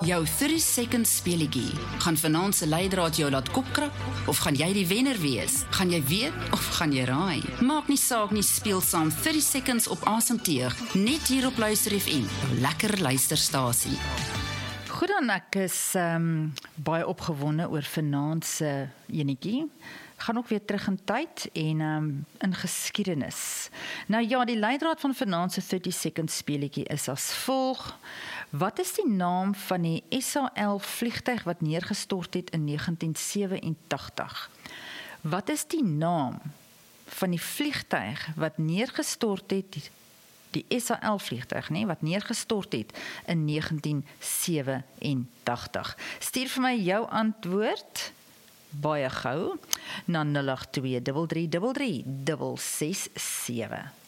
Jou 30 second speelietjie. Gaan vanaand se leidraad jou laat kopkrap of gaan jy die wenner wees? Gaan jy weet of gaan jy raai? Maak nie saak nie, speel saam 30 seconds op asemteug. Net hier op Luister FM, jou lekker luisterstasie. Goed dan, ek is baie opgewonde oor vanaand se enetjie. Gaan ook weer terug in tyd en in geskiedenis. Nou ja, die leidraad van vanaand se 30 second speelietjie is as volg. Wat is die naam van die SAL vliegtuig wat neergestort het in 1987? Wat is die naam van die vliegtuig wat neergestort het, die SAL vliegtuig, wat neergestort het in 1987? Stuur vir my jou antwoord baie gou na 082 3333 667.